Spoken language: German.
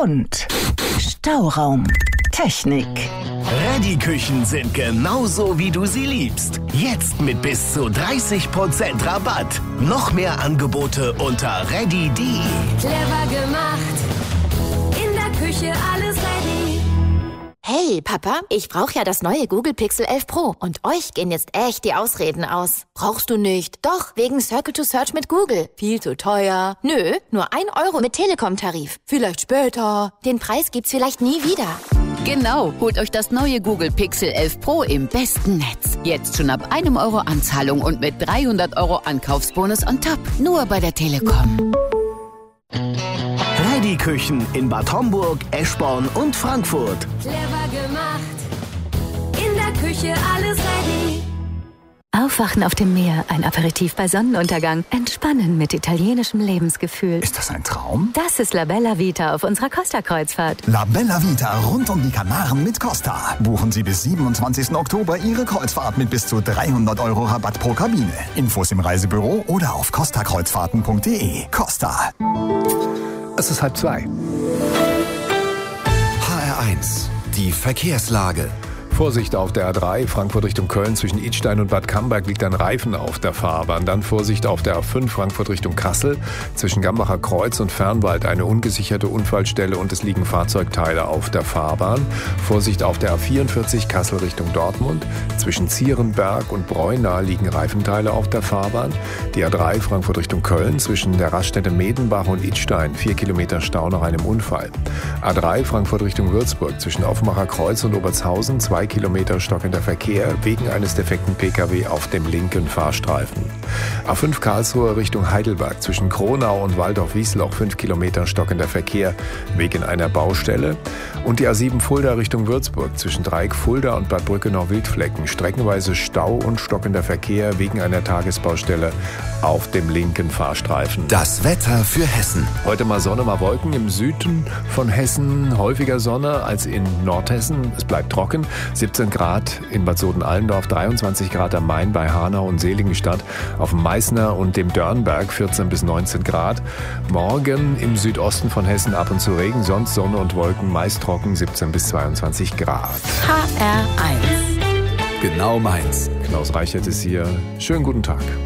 und Stauraum. Technik. Reddy-Küchen sind genauso, wie du sie liebst. Jetzt mit bis zu 30% Rabatt. Noch mehr Angebote unter reddy.de. Clever gemacht. In der Küche alles ready. Hey, Papa, ich brauche ja das neue Google Pixel 11 Pro. Und euch gehen jetzt echt die Ausreden aus. Brauchst du nicht? Doch, wegen Circle to Search mit Google. Viel zu teuer. Nö, nur 1 Euro mit Telekom-Tarif. Vielleicht später. Den Preis gibt's vielleicht nie wieder. Genau, holt euch das neue Google Pixel 11 Pro im besten Netz. Jetzt schon ab 1 Euro Anzahlung und mit 300 Euro Ankaufsbonus on top. Nur bei der Telekom. Reddy-Küchen in Bad Homburg, Eschborn und Frankfurt. Clever gemacht. In der Küche alles ready. Aufwachen auf dem Meer, ein Aperitif bei Sonnenuntergang, entspannen mit italienischem Lebensgefühl. Ist das ein Traum? Das ist La Bella Vita auf unserer Costa-Kreuzfahrt. La Bella Vita rund um die Kanaren mit Costa. Buchen Sie bis 27. Oktober Ihre Kreuzfahrt mit bis zu 300 Euro Rabatt pro Kabine. Infos im Reisebüro oder auf costakreuzfahrten.de. Costa. Es ist 1:30. HR1, die Verkehrslage. Vorsicht auf der A3, Frankfurt Richtung Köln, zwischen Idstein und Bad Camberg liegt ein Reifen auf der Fahrbahn. Dann Vorsicht auf der A5, Frankfurt Richtung Kassel, zwischen Gambacher Kreuz und Fernwald eine ungesicherte Unfallstelle und es liegen Fahrzeugteile auf der Fahrbahn. Vorsicht auf der A44, Kassel Richtung Dortmund, zwischen Zierenberg und Breuna liegen Reifenteile auf der Fahrbahn. Die A3, Frankfurt Richtung Köln, zwischen der Raststätte Medenbach und Idstein, 4 Kilometer Stau nach einem Unfall. A3, Frankfurt Richtung Würzburg, zwischen Aufmacher Kreuz und Obertshausen, 2 Kilometer stockender Verkehr wegen eines defekten Pkw auf dem linken Fahrstreifen. A5 Karlsruhe Richtung Heidelberg zwischen Kronau und Waldorf-Wiesloch 5 Kilometer stockender Verkehr wegen einer Baustelle. Und die A7 Fulda Richtung Würzburg zwischen Dreieck Fulda und Bad Brückenau-Wildflecken streckenweise Stau und stockender Verkehr wegen einer Tagesbaustelle auf dem linken Fahrstreifen. Das Wetter für Hessen. Heute mal Sonne, mal Wolken. Im Süden von Hessen häufiger Sonne als in Nordhessen. Es bleibt trocken. 17 Grad in Bad Soden-Allendorf, 23 Grad am Main bei Hanau und Seligenstadt. Auf dem Meißner und dem Dörnberg 14 bis 19 Grad. Morgen im Südosten von Hessen ab und zu Regen, sonst Sonne und Wolken, meist trocken 17 bis 22 Grad. HR1. Genau meins. Klaus Reichert ist hier. Schönen guten Tag.